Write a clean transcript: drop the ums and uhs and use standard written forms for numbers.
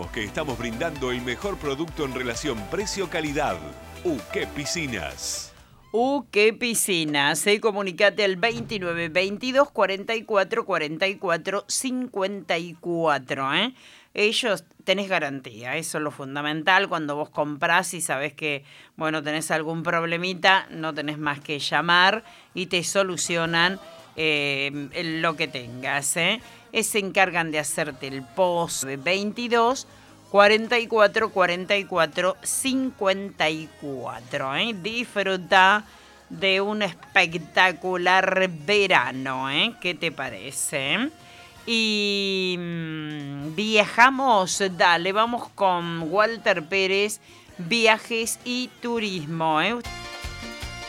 recordamos que estamos brindando el mejor producto en relación precio-calidad. Qué Piscinas. Qué Piscinas. Comunicate al 29 22 44 44 54. Ellos tenés garantía, eso es lo fundamental. Cuando vos comprás y sabés que, bueno, tenés algún problemita, no tenés más que llamar y te solucionan lo que tengas. Se encargan de hacerte el post de 22 44 44 54. Disfruta de un espectacular verano. ¿Qué te parece? Y viajamos, dale, vamos con Walter Pérez, viajes y turismo.